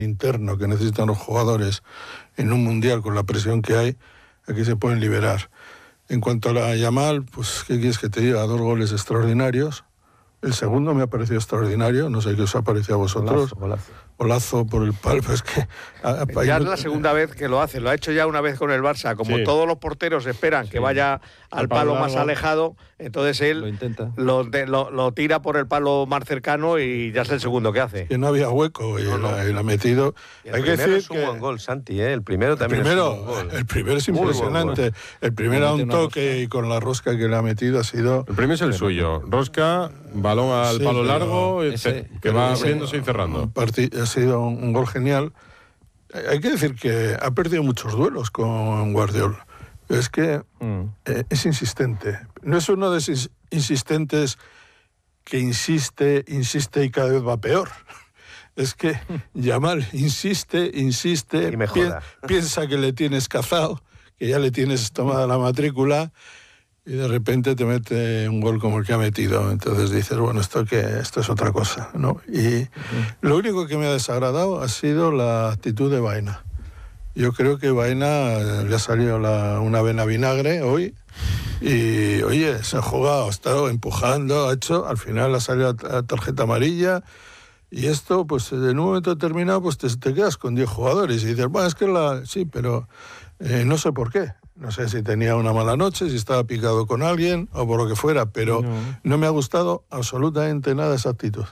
interno que necesitan los jugadores en un mundial con la presión que hay, aquí se pueden liberar. En cuanto a la Yamal, pues ¿qué quieres que te diga? 2 goles extraordinarios. El segundo me ha parecido extraordinario, no sé qué os ha parecido a vosotros. Golazo por el palo, es que... Ya es la segunda vez que lo hace, lo ha hecho ya una vez con el Barça, como todos los porteros esperan que vaya al palo más alejado, entonces él lo tira por el palo más cercano y ya es el segundo que hace. Que no había hueco y lo ha metido. Hay que decir es un buen gol, Santi, ¿eh? El primero también es un buen gol. El primero es impresionante. El primero a un toque y con la rosca que le ha metido ha sido... El primero es el suyo, rosca, balón al palo largo, que va abriéndose y cerrando. Ha sido un gol genial. Hay que decir que ha perdido muchos duelos con Guardiola. Es que es insistente. No es uno de esos insistentes que insiste y cada vez va peor. Es que Yamal insiste, piensa que le tienes cazado, que ya le tienes tomada la matrícula, y de repente te mete un gol como el que ha metido. Entonces dices, bueno, esto es otra cosa, ¿no? Y lo único que me ha desagradado ha sido la actitud de Baena. Yo creo que Baena le ha salido una vena vinagre hoy y, oye, se ha jugado, ha estado empujando, ha hecho, al final ha salido la tarjeta amarilla y esto, pues en un momento determinado, pues te quedas con 10 jugadores y dices, bueno, es que sí, pero no sé por qué. No sé si tenía una mala noche, si estaba picado con alguien o por lo que fuera, pero no me ha gustado absolutamente nada esa actitud.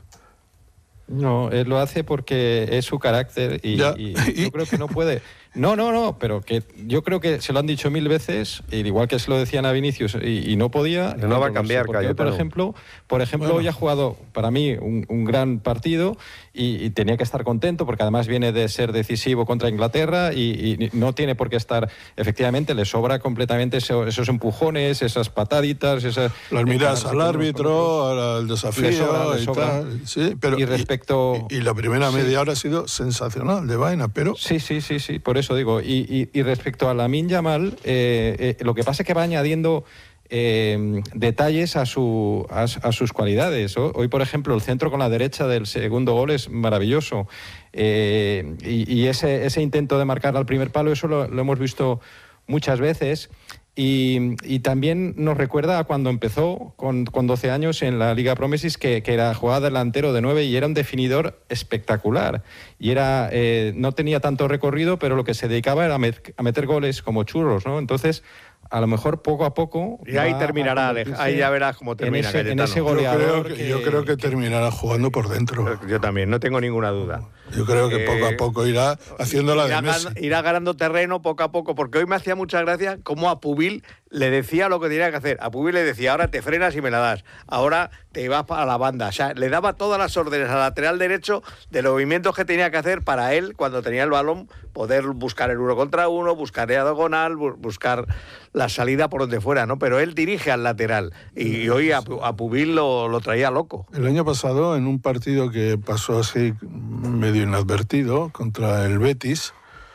No, él lo hace porque es su carácter y yo creo que no puede. No, pero que yo creo que se lo han dicho 1000 veces, igual que se lo decían a Vinicius y no podía. No va a cambiar, Cayetano. Por ejemplo, hoy ha jugado para mí un gran partido y tenía que estar contento porque además viene de ser decisivo contra Inglaterra y no tiene por qué estar. Efectivamente, le sobra completamente esos empujones, esas pataditas, las miradas al árbitro, al desafío le sobra. Tal. Sí, pero y respecto y la primera media hora ha sido sensacional de Baena, pero sí, por eso digo. Y respecto a Lamine Yamal, lo que pasa es que va añadiendo detalles a sus cualidades. Hoy, por ejemplo, el centro con la derecha del segundo gol es maravilloso. Y ese intento de marcar al primer palo, eso lo hemos visto muchas veces. Y también nos recuerda a cuando empezó con 12 años en la Liga Promesis, que era jugaba delantero de 9 y era un definidor espectacular. Y no tenía tanto recorrido, pero lo que se dedicaba era a meter goles como churros, ¿no? Entonces, a lo mejor poco a poco... Y ahí terminará, ahí ya verás cómo termina en ese goleador. Yo creo que terminará jugando por dentro. Yo también, no tengo ninguna duda. Yo creo que poco a poco irá haciendo la de Messi. Irá ganando terreno poco a poco, porque hoy me hacía mucha gracia cómo a Pubil le decía lo que tenía que hacer. A Pubil le decía, ahora te frenas y me la das, ahora te vas para la banda. O sea, le daba todas las órdenes al lateral derecho de los movimientos que tenía que hacer para él, cuando tenía el balón, poder buscar el 1 contra 1, buscar la diagonal, buscar la salida por donde fuera, ¿no? Pero él dirige al lateral y hoy a Pubil lo traía loco. El año pasado, en un partido que pasó así medio inadvertido contra el Betis,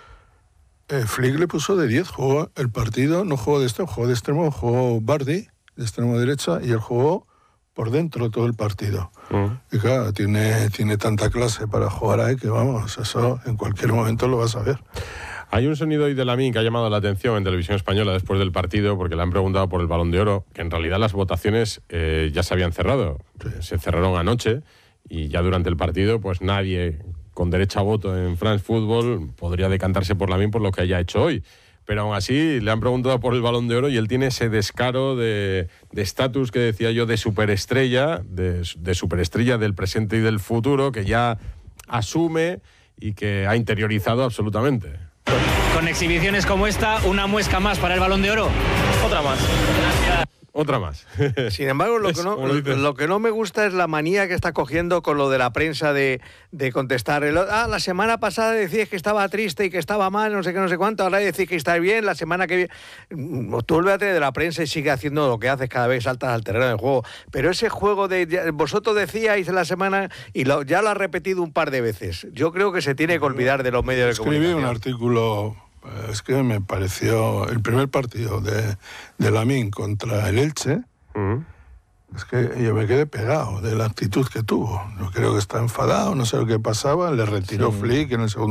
Flick le puso de 10, jugó el partido, no jugó de extremo, jugó de extremo, jugó Bardi de extremo derecha y él jugó por dentro todo el partido. Y claro, tiene tanta clase para jugar ahí que vamos, eso en cualquier momento lo vas a ver. Hay un sonido hoy de Lamine que ha llamado la atención en Televisión Española después del partido, porque le han preguntado por el Balón de Oro, que en realidad las votaciones ya se habían cerrado. Se cerraron anoche y ya durante el partido pues nadie con derecho a voto en France Football podría decantarse por Lamine por lo que haya hecho hoy. Pero aún así le han preguntado por el Balón de Oro y él tiene ese descaro de estatus que decía yo de superestrella, de superestrella del presente y del futuro, que ya asume y que ha interiorizado absolutamente. Con exhibiciones como esta, una muesca más para el Balón de Oro. Otra más. Otra más. Sin embargo, lo que no me gusta es la manía que está cogiendo con lo de la prensa de contestar. La semana pasada decías que estaba triste y que estaba mal, no sé qué, no sé cuánto, ahora decís que está bien, la semana que viene... Tú olvídate de la prensa y sigue haciendo lo que haces, cada vez saltas al terreno del juego. Pero ese juego vosotros decíais en la semana y ya lo has repetido un par de veces. Yo creo que se tiene que olvidar de los medios de comunicación. Escribí un artículo... Es que me pareció el primer partido de Lamine contra el Elche. Es que yo me quedé pegado de la actitud que tuvo. Yo creo que está enfadado, no sé lo que pasaba, le retiró Flick en el segundo